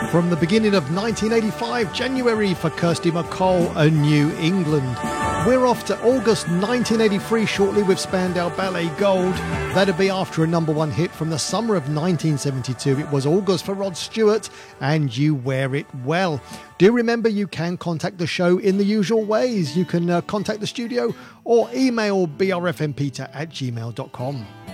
From the beginning of 1985, January for Kirsty MacColl and New England. We're off to August 1983 shortly with Spandau Ballet Gold. That'd be after a number one hit from the summer of 1972. It was August for Rod Stewart and You Wear It Well. Do remember you can contact the show in the usual ways. You can contact the studio or email brfmpeter@gmail.com.